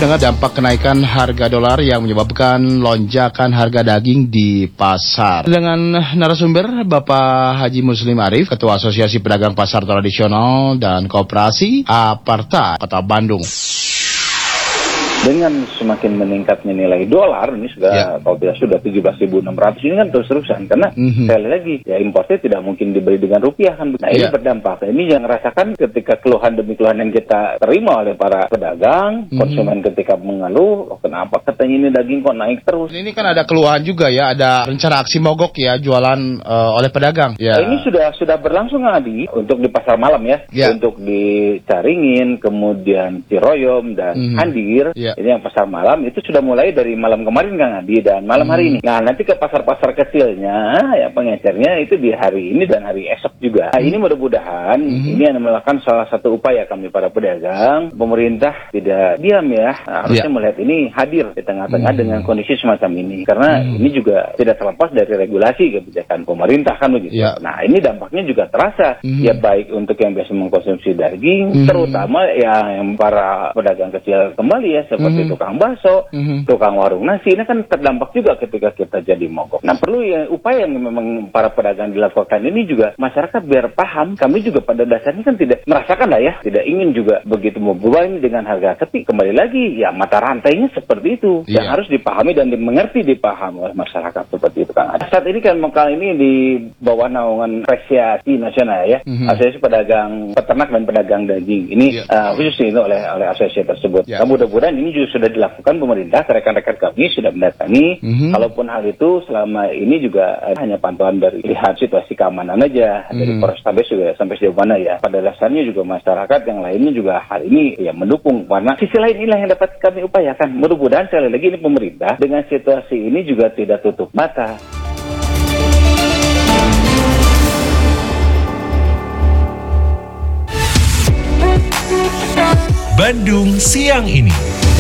Dengan dampak kenaikan harga dolar yang menyebabkan lonjakan harga daging di pasar. Dengan narasumber Bapak Haji Muslim Arif, Ketua Asosiasi Pedagang Pasar Tradisional dan Koperasi Aparta, Kota Bandung. Dengan semakin meningkatnya nilai dolar, ini kalau tidak sudah 17.600, ini kan terus-terusan. Karena sekali lagi, ya importnya tidak mungkin dibeli dengan rupiah kan. Nah ini berdampak. Ini yang rasakan ketika keluhan demi keluhan yang kita terima oleh para pedagang, konsumen ketika mengeluh, kenapa katanya ini daging kok naik terus. Ini kan ada keluhan juga ya, ada rencana aksi mogok ya, jualan oleh pedagang. Ya. Ini sudah berlangsung Adi, untuk di pasar malam ya. Untuk di Caringin, kemudian Ciroyom dan Andir. Ini yang pasar malam itu sudah mulai dari malam kemarin Kang Adi dan malam hari ini. Nah nanti ke pasar-pasar kecilnya ya pengecernya itu di hari ini dan hari esok juga. Nah ini mudah-mudahan ini yang melakukan salah satu upaya kami para pedagang. Pemerintah tidak diam ya, harusnya melihat ini hadir di tengah-tengah dengan kondisi semacam ini. Karena ini juga tidak terlepas dari regulasi kebijakan pemerintah kan begitu. Nah ini dampaknya juga terasa ya, baik untuk yang biasa mengkonsumsi daging, terutama yang para pedagang kecil kembali ya, seperti tukang bakso, tukang warung nasi, ini kan terdampak juga ketika kita jadi mogok. Nah perlu ya upaya yang memang para pedagang dilakukan ini juga masyarakat biar paham. Kami juga pada dasarnya kan tidak merasakan lah ya, tidak ingin juga begitu membebani dengan harga. Tapi kembali lagi ya mata rantainya seperti itu yang harus dipahami dan dipahami oleh masyarakat seperti itu Kang. Saat ini kan kali ini di bawah naungan Asosiasi Nasional ya, Asosiasi Pedagang Peternak dan Pedagang Daging. Ini khusus ini oleh asosiasi tersebut. Mudah-mudahan ini juga sudah dilakukan pemerintah, rekan-rekan kami sudah mendatangi. Kalaupun hal itu selama ini juga hanya pantauan dari lihat situasi keamanan aja dari Polrestabes juga sampai sejauh mana ya. Pada dasarnya juga masyarakat yang lainnya juga hal ini ya mendukung. Karena sisi lain inilah yang dapat kami upayakan. Mudah-mudahan sekali lagi ini pemerintah dengan situasi ini juga tidak tutup mata. Bandung siang ini.